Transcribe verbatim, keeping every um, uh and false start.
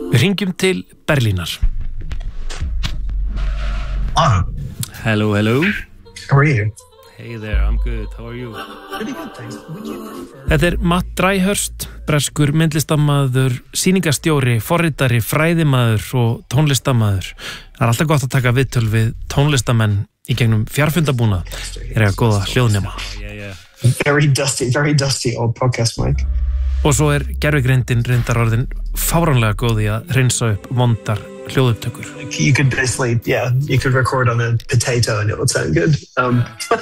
Við hringjum til Berlínar. Otto. Hello, hello. How are you? Hey there, I'm good. How are you? Pretty good, thanks. Would you prefer... Þetta er Matt Dryhurst, breskur myndlistarmaður, sýningastjóri, forritari, fræðimaður og tónlistarmaður. Það er alltaf gott að taka viðtöl við tónlistamenn í gegnum fjarfundabúnað. Er eiga góða hljóðnema. Yeah, yeah. Very dusty, very dusty old podcast mic. Og svo er gervigreindin reyndar orðin fáránlega góð í að hreinsa upp vondar hljóðupptökur. You could basically, yeah, you could record on a potato and it would sound good. Um,